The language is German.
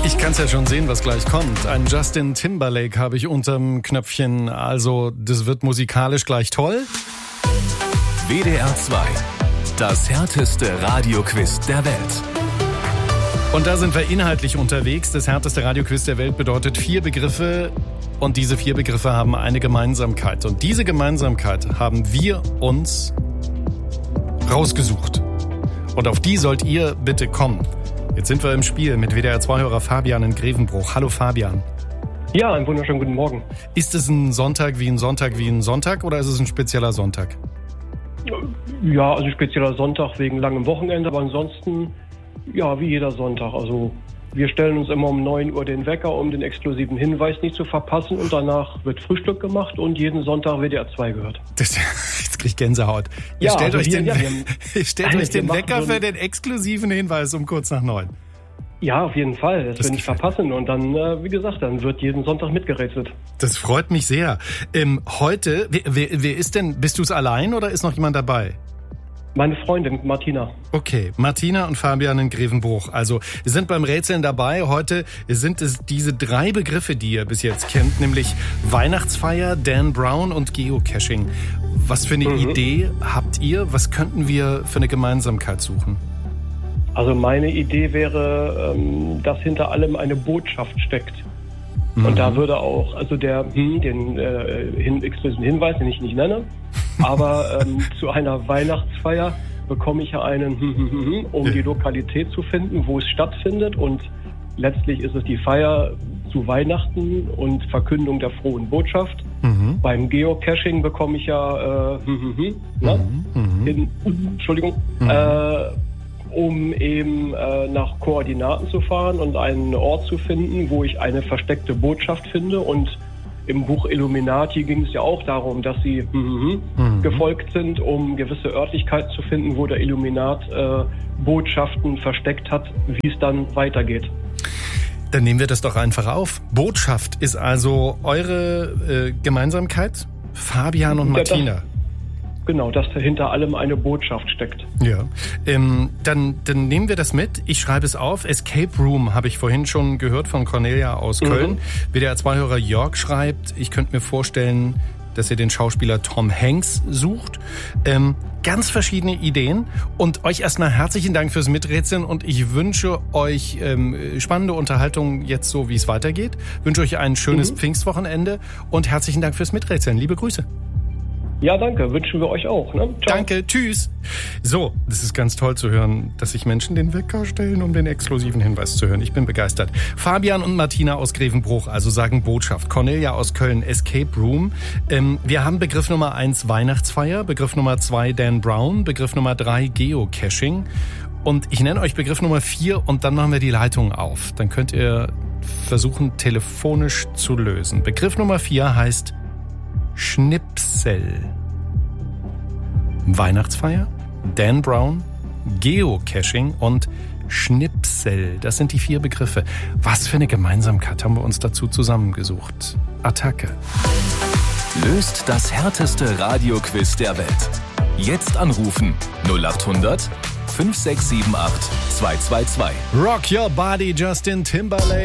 Ich kann es ja schon sehen, was gleich kommt. Ein Justin Timberlake habe ich unterm Knöpfchen. Also, das wird musikalisch gleich toll. WDR 2. Das härteste Radioquiz der Welt. Und da sind wir inhaltlich unterwegs. Das härteste Radioquiz der Welt bedeutet 4 Begriffe. Und diese 4 Begriffe haben eine Gemeinsamkeit. Und diese Gemeinsamkeit haben wir uns rausgesucht. Und auf die sollt ihr bitte kommen. Jetzt sind wir im Spiel mit WDR-2-Hörer Fabian in Grevenbruch. Hallo Fabian. Ja, einen wunderschönen guten Morgen. Ist es ein Sonntag wie ein Sonntag wie ein Sonntag oder ist es ein spezieller Sonntag? Ja, also ein spezieller Sonntag wegen langem Wochenende, aber ansonsten, ja, wie jeder Sonntag. Also wir stellen uns immer um 9 Uhr den Wecker, um den exklusiven Hinweis nicht zu verpassen und danach wird Frühstück gemacht und jeden Sonntag WDR 2 gehört. Jetzt krieg ich Gänsehaut. Ihr Ja, stellt also euch den, wir stellt euch den machen Wecker so für den exklusiven Hinweis um kurz nach 9. Ja, auf jeden Fall. Das will nicht gefällt verpassen und dann, wie gesagt, dann wird jeden Sonntag mitgerätselt. Das freut mich sehr. Heute, wer ist denn, bist du es allein oder ist noch jemand dabei? Meine Freundin Martina. Okay, Martina und Fabian in Grevenbruch. Also, wir sind beim Rätseln dabei. Heute sind es diese 3 Begriffe, die ihr bis jetzt kennt, nämlich Weihnachtsfeier, Dan Brown und Geocaching. Was für eine Idee habt ihr? Was könnten wir für eine Gemeinsamkeit suchen? Also meine Idee wäre, dass hinter allem eine Botschaft steckt. Und da würde auch, also den exklusiven Hinweis, den ich nicht nenne, aber zu einer Weihnachtsfeier bekomme ich ja einen um die Lokalität zu finden, wo es stattfindet. Und letztlich ist es die Feier zu Weihnachten und Verkündung der frohen Botschaft. Beim Geocaching bekomme ich ja um eben nach Koordinaten zu fahren und einen Ort zu finden, wo ich eine versteckte Botschaft finde. Und im Buch Illuminati ging es ja auch darum, dass sie gefolgt sind, um gewisse Örtlichkeiten zu finden, wo der Illuminat Botschaften versteckt hat, wie es dann weitergeht. Dann nehmen wir das doch einfach auf. Botschaft ist also eure Gemeinsamkeit? Fabian und Martina. Genau, dass hinter allem eine Botschaft steckt. Ja, dann nehmen wir das mit. Ich schreibe es auf. Escape Room habe ich vorhin schon gehört von Cornelia aus Köln. WDR-2-Hörer Jörg schreibt, ich könnte mir vorstellen, dass ihr den Schauspieler Tom Hanks sucht. Ganz verschiedene Ideen. Und euch erstmal herzlichen Dank fürs Miträtseln und ich wünsche euch spannende Unterhaltung jetzt so, wie es weitergeht. Wünsche euch ein schönes Pfingstwochenende und herzlichen Dank fürs Miträtseln. Liebe Grüße. Ja, danke. Wünschen wir euch auch. Ne? Ciao. Danke, tschüss. So, das ist ganz toll zu hören, dass sich Menschen den Wecker stellen, um den exklusiven Hinweis zu hören. Ich bin begeistert. Fabian und Martina aus Grevenbruch, also sagen Botschaft. Cornelia aus Köln, Escape Room. Wir haben Begriff Nummer 1 Weihnachtsfeier, Begriff Nummer 2 Dan Brown, Begriff Nummer 3 Geocaching. Und ich nenne euch Begriff Nummer 4 und dann machen wir die Leitung auf. Dann könnt ihr versuchen, telefonisch zu lösen. Begriff Nummer 4 heißt Schnipsel. Weihnachtsfeier, Dan Brown, Geocaching und Schnipsel. Das sind die 4 Begriffe. Was für eine Gemeinsamkeit haben wir uns dazu zusammengesucht? Attacke. Löst das härteste Radioquiz der Welt. Jetzt anrufen 0800 5678 222. Rock Your Body, Justin Timberlake.